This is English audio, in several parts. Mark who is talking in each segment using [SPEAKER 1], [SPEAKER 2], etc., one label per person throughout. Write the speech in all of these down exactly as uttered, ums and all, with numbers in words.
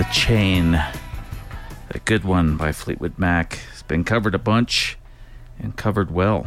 [SPEAKER 1] Chain. A good one by Fleetwood Mac. It's been covered a bunch and covered well.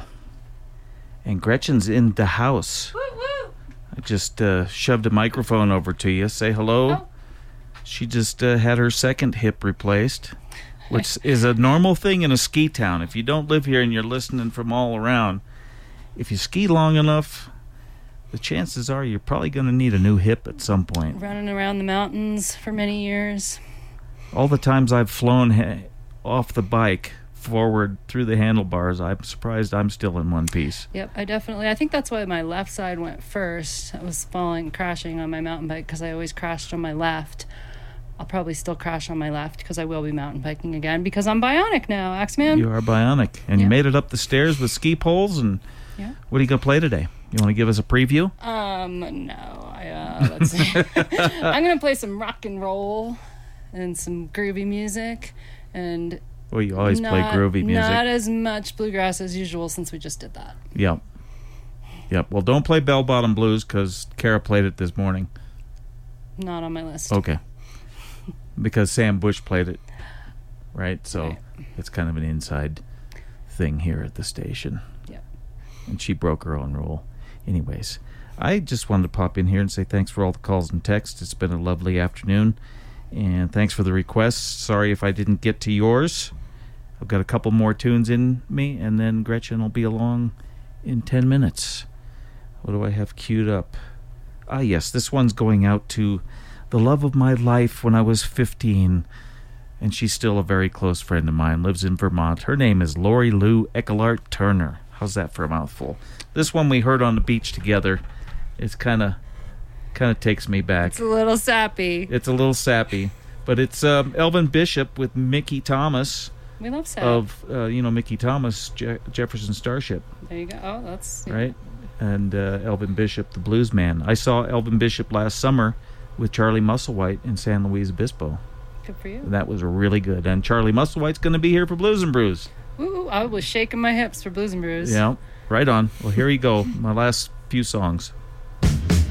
[SPEAKER 1] And Gretchen's in the house.
[SPEAKER 2] Woo, woo.
[SPEAKER 1] I just uh, shoved a microphone over to you. Say hello.
[SPEAKER 2] Oh.
[SPEAKER 1] She just uh, had her second hip replaced, which is a normal thing in a ski town. If you don't live here and you're listening from all around, if you ski long enough, the chances are you're probably going to need a new hip at some point.
[SPEAKER 2] Running around the mountains for many years.
[SPEAKER 1] All the times I've flown ha- off the bike forward through the handlebars, I'm surprised I'm still in one piece.
[SPEAKER 2] Yep, I definitely, I think that's why my left side went first. I was falling, crashing on my mountain bike because I always crashed on my left. I'll probably still crash on my left because I will be mountain biking again because I'm bionic now, Axeman.
[SPEAKER 1] You are bionic. And
[SPEAKER 2] Yeah.
[SPEAKER 1] you made it up the stairs with ski poles. And
[SPEAKER 2] Yeah.
[SPEAKER 1] what are you going to play today? You want to give us a preview?
[SPEAKER 2] Um, no, I, uh, let's see. I'm going to play some rock and roll and some groovy music. And
[SPEAKER 1] Well, you always play
[SPEAKER 2] not-
[SPEAKER 1] groovy music.
[SPEAKER 2] Not as much bluegrass as usual since we just did that.
[SPEAKER 1] Yep. Yep. Well, don't play Bell Bottom Blues because Kara played it this morning.
[SPEAKER 2] Not on my list.
[SPEAKER 1] Okay. Because Sam Bush played it. Right? So
[SPEAKER 2] Right.
[SPEAKER 1] it's kind of an inside thing here at the station.
[SPEAKER 2] Yep.
[SPEAKER 1] And she broke her own rule. Anyways, I just wanted to pop in here and say thanks for all the calls and texts. It's been a lovely afternoon. And thanks for the requests. Sorry if I didn't get to yours. I've got a couple more tunes in me, and then Gretchen will be along in ten minutes. What do I have queued up? Ah, yes, this one's going out to the love of my life when I was fifteen, and she's still a very close friend of mine, lives in Vermont. Her name is Lori Lou Eckelart Turner. How's that for a mouthful? This one we heard on the beach together. It's kind of kind of takes me back.
[SPEAKER 2] It's a little sappy.
[SPEAKER 1] It's a little sappy, but it's um, Elvin Bishop with Mickey Thomas
[SPEAKER 2] We love sap.
[SPEAKER 1] of, uh, you know, Mickey Thomas, Je- Jefferson Starship,
[SPEAKER 2] There you go. Oh, that's... yeah.
[SPEAKER 1] right? And uh, Elvin Bishop, the blues man. I saw Elvin Bishop last summer with Charlie Musselwhite in San Luis Obispo.
[SPEAKER 2] Good for you.
[SPEAKER 1] That was really good. And Charlie Musselwhite's going to be here for Blues and Brews.
[SPEAKER 2] Ooh, I was shaking my hips for Blues and Brews.
[SPEAKER 1] Yeah, right on. Well, here you go. My last few songs.